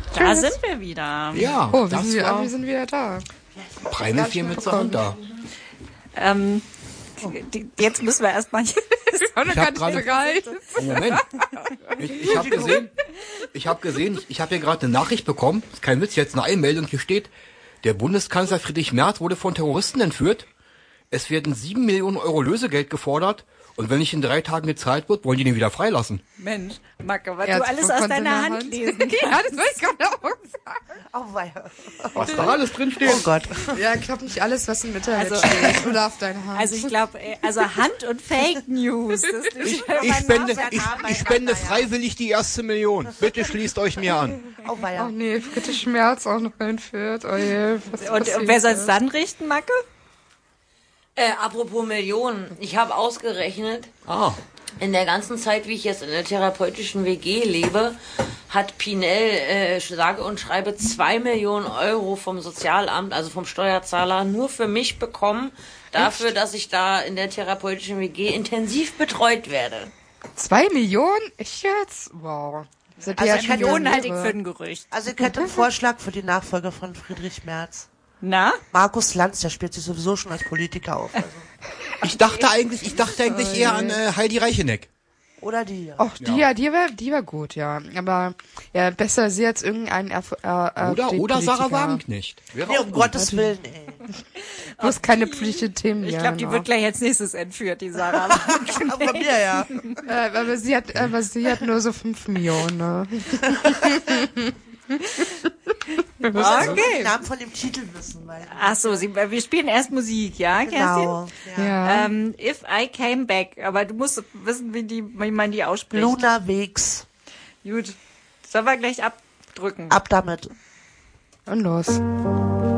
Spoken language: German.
Da sind wir wieder. Ja, Oh, wir sind wieder da. Primal 4 mit zur Hand da. Jetzt müssen wir erstmal... Ich hab gerade Moment. Ich habe hier gerade eine Nachricht bekommen. Das ist kein Witz, jetzt eine Einmeldung. Hier steht, der Bundeskanzler Friedrich Merz wurde von Terroristen entführt. Es werden 7 Millionen Euro Lösegeld gefordert. Und wenn nicht in 3 Tagen gezahlt wird, wollen die den wieder freilassen. Mensch, Macke, was du alles aus deiner Hand lesen kannst. Ja, das wollte ich gerade auch sagen. Oh, weia. Was da alles drin steht. Oh Gott. Ja, ich glaube nicht alles, was im Internet steht. Oder auf deine Hand. Also ich glaube, Hand und Fake News. Das Ich spende freiwillig die erste Million. Bitte schließt euch mir an. Oh, weia. Oh nee, Friedrich Merz auch noch entführt. Oh je, und wer soll es dann richten, Macke? Apropos Millionen, ich habe ausgerechnet, in der ganzen Zeit, wie ich jetzt in der therapeutischen WG lebe, hat Pinel, sage und schreibe, 2 Millionen Euro vom Sozialamt, also vom Steuerzahler, nur für mich bekommen, dafür, dass ich da in der therapeutischen WG intensiv betreut werde. 2 Millionen? Echt jetzt? Wow. Millionen halte ich für ein Gerücht. Also ich hätte einen Vorschlag für die Nachfolger von Friedrich Merz. Na? Markus Lanz, der spielt sich sowieso schon als Politiker auf. Also. Ich dachte eigentlich eher an Heidi Reicheneck. Oder die, ja. Och, die war gut, ja. Aber ja, besser sie als irgendein Oder Sarah Wagenknecht. Nee, um Gottes Willen, ey. Bloß keine politischen Themen. Ich glaube, die wird gleich als nächstes entführt, die Sarah. Von mir, ja. Aber sie hat nur so 5 Millionen, ne? Also den Namen von dem Titel wissen. Ach so, wir spielen erst Musik, ja, Genau. Kerstin? Ja. If I Came Back, aber du musst wissen, wie man die ausspricht. Luna Wegs. Gut, sollen wir gleich abdrücken? Ab damit. Und los.